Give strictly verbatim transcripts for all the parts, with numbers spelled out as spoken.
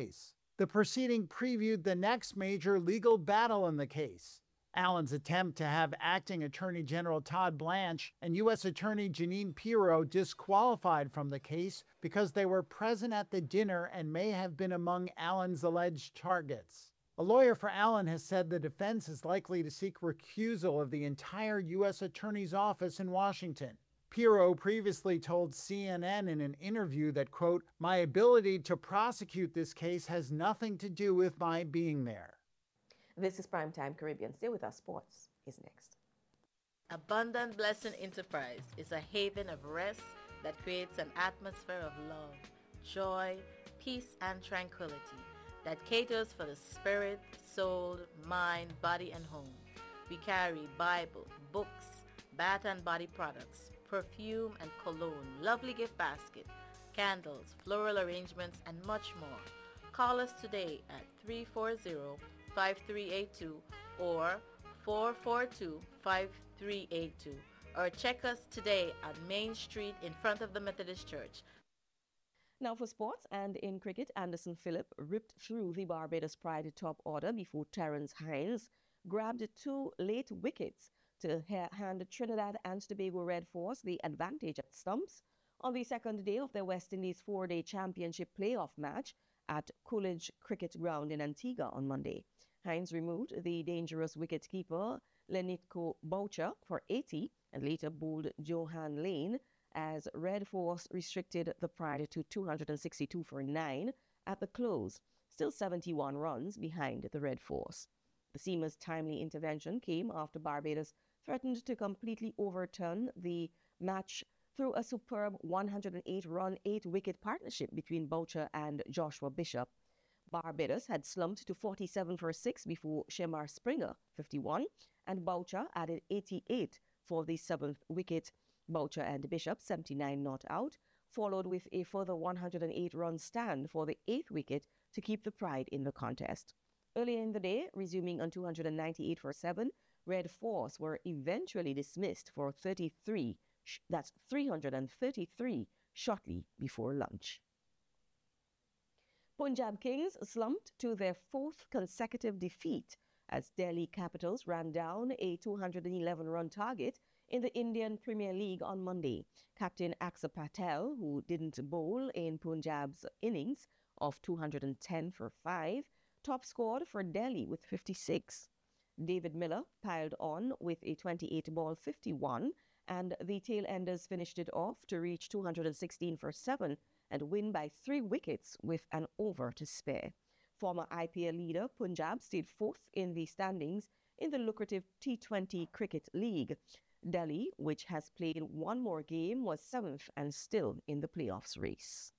case. The proceeding previewed the next major legal battle in the case. Allen's attempt to have acting Attorney General Todd Blanche and U S Attorney Jeanine Pirro disqualified from the case because they were present at the dinner and may have been among Allen's alleged targets. A lawyer for Allen has said the defense is likely to seek recusal of the entire U S Attorney's office in Washington. Pirro previously told C N N in an interview that, quote, "My ability to prosecute this case has nothing to do with my being there." This is Primetime Caribbean. Stay with us. Sports is next. Abundant Blessing Enterprise is a haven of rest that creates an atmosphere of love, joy, peace, and tranquility that caters for the spirit, soul, mind, body, and home. We carry Bible, books, bath and body products, perfume and cologne, lovely gift basket, candles, floral arrangements, and much more. Call us today at three four zero, five three eight two or four four two, five three eight two, or check us today on Main Street in front of the Methodist Church. Now for sports, and in cricket, Anderson Phillip ripped through the Barbados Pride top order before Terence Hines grabbed two late wickets to hand Trinidad and Tobago Red Force the advantage at stumps on the second day of their West Indies four-day championship playoff match at Coolidge Cricket Ground in Antigua on Monday. Hines removed the dangerous wicketkeeper Lenitko Boucher for eighty and later bowled Johan Lane as Red Force restricted the Pride to two hundred sixty-two for nine at the close, still seventy-one runs behind the Red Force. The seamer's timely intervention came after Barbados threatened to completely overturn the match through a superb one hundred eight run, eight wicket partnership between Boucher and Joshua Bishop. Barbados had slumped to forty-seven for six before Shemar Springer, fifty-one, and Boucher added eighty-eight for the seventh wicket. Boucher and Bishop, seventy-nine not out, followed with a further one hundred eight run stand for the eighth wicket to keep the Pride in the contest. Earlier in the day, resuming on two hundred ninety-eight for seven, Red Force were eventually dismissed for thirty-three, that's three hundred thirty-three, shortly before lunch. Punjab Kings slumped to their fourth consecutive defeat as Delhi Capitals ran down a two hundred eleven run target in the Indian Premier League on Monday. Captain Axar Patel, who didn't bowl in Punjab's innings of two hundred ten for five, top scored for Delhi with fifty-six. David Miller piled on with a twenty-eight ball fifty-one, and the tail-enders finished it off to reach two hundred sixteen for seven and win by three wickets with an over to spare. Former I P L leader Punjab stayed fourth in the standings in the lucrative T twenty Cricket League. Delhi, which has played one more game, was seventh and still in the playoffs race.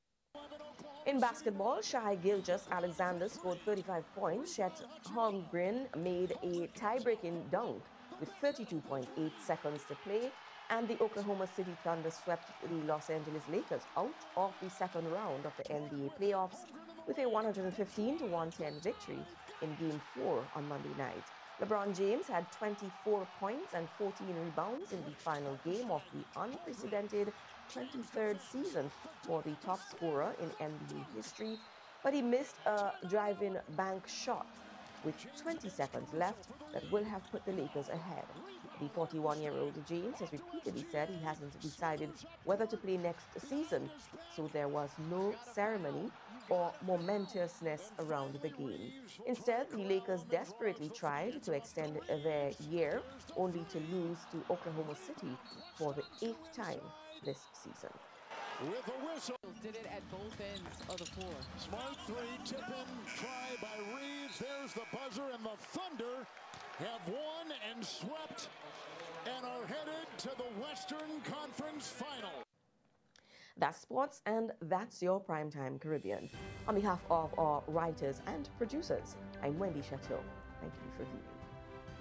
In basketball, Shai Gilgeous-Alexander scored thirty-five points. Chet Holmgren made a tie-breaking dunk with thirty-two point eight seconds to play, and the Oklahoma City Thunder swept the Los Angeles Lakers out of the second round of the N B A playoffs with a one hundred fifteen to one hundred ten victory in Game four on Monday night. LeBron James had twenty-four points and fourteen rebounds in the final game of the unprecedented twenty-third season for the top scorer in N B A history, but he missed a drive-in bank shot with twenty seconds left that will have put the Lakers ahead. The forty-one-year-old James has repeatedly said he hasn't decided whether to play next season, so there was no ceremony or momentousness around the game. Instead, the Lakers desperately tried to extend their year, only to lose to Oklahoma City for the eighth time this season. With a whistle. Did it at both ends of the floor. Smart three, tip in, try by Reeves. There's the buzzer, and the Thunder have won and swept and are headed to the Western Conference Final. That's sports, and that's your Primetime Caribbean. On behalf of our writers and producers, I'm Wendy Chateau. Thank you for viewing.